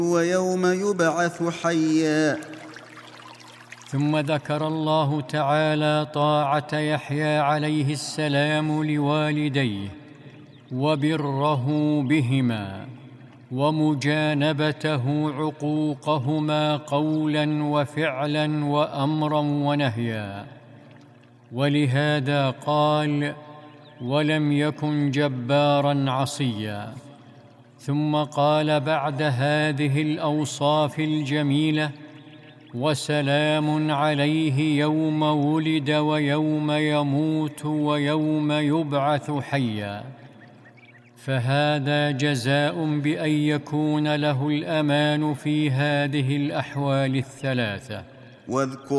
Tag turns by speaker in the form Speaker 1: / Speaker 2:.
Speaker 1: ويوم يبعث حيا.
Speaker 2: ثم ذكر الله تعالى طاعة يحيى عليه السلام لوالديه وبره بهما، ومجانبته عقوقهما قولا وفعلا وأمرا ونهيا. ولهذا قال: ولم يكن جبارا عصيا. ثم قال بعد هذه الأوصاف الجميلة: وسلام عليه يوم ولد ويوم يموت ويوم يبعث حيا. فهذا جزاء بأن يكون له الأمان في هذه الأحوال الثلاثة.
Speaker 1: واذكر